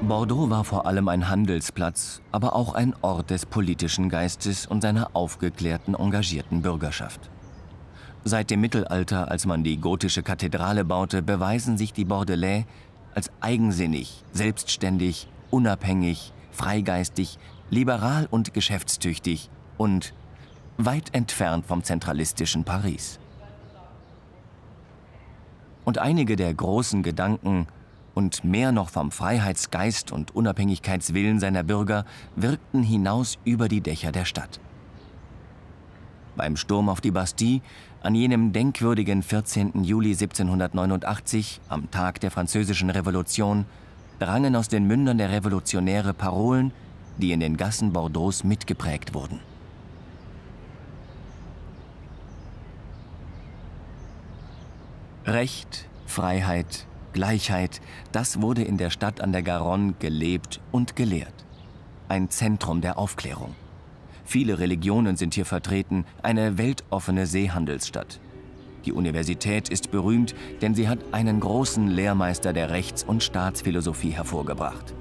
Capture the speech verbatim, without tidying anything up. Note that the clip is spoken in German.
Bordeaux war vor allem ein Handelsplatz, aber auch ein Ort des politischen Geistes und seiner aufgeklärten, engagierten Bürgerschaft. Seit dem Mittelalter, als man die gotische Kathedrale baute, beweisen sich die Bordelais als eigensinnig, selbstständig, unabhängig, freigeistig, liberal und geschäftstüchtig und weit entfernt vom zentralistischen Paris. Und einige der großen Gedanken und mehr noch vom Freiheitsgeist und Unabhängigkeitswillen seiner Bürger wirkten hinaus über die Dächer der Stadt. Beim Sturm auf die Bastille, an jenem denkwürdigen vierzehnten Juli siebzehnhundertneunundachtzig, am Tag der Französischen Revolution, drangen aus den Mündern der Revolutionäre Parolen, die in den Gassen Bordeaux mitgeprägt wurden. Recht, Freiheit, Gleichheit, das wurde in der Stadt an der Garonne gelebt und gelehrt. Ein Zentrum der Aufklärung. Viele Religionen sind hier vertreten, eine weltoffene Seehandelsstadt. Die Universität ist berühmt, denn sie hat einen großen Lehrmeister der Rechts- und Staatsphilosophie hervorgebracht.